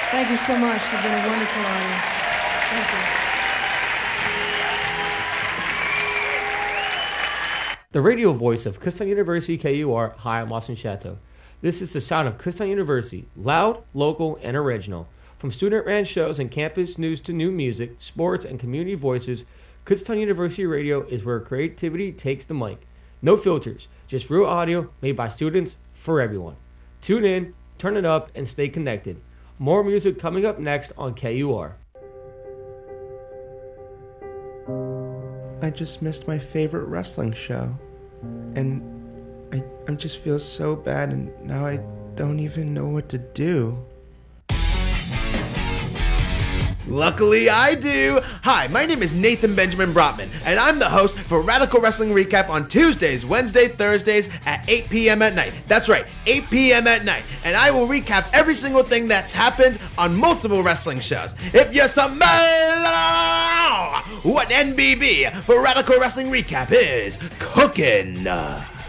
Thank you so much. You've been a wonderful audience. Thank you. The radio voice of Kutztown University KUR. Hi, I'm Austin Chateau. This is the sound of Kutztown University, loud, local, and original. From student-ran shows and campus news to new music, sports, and community voices, Kutztown University Radio is where creativity takes the mic. No filters, just real audio made by students for everyone. Tune in, turn it up, and stay connected. More music coming up next on KUR. I just missed my favorite wrestling show. And I just feel so bad, and now I don't even know what to do. Luckily I do! Hi, my name is Nathan Benjamin Brotman, and I'm the host for Radical Wrestling Recap on Tuesdays, Wednesdays, Thursdays at 8 p.m. at night. That's right, 8 p.m. at night. And I will recap every single thing that's happened on multiple wrestling shows. If you're somebody, what NBB for Radical Wrestling Recap is cooking.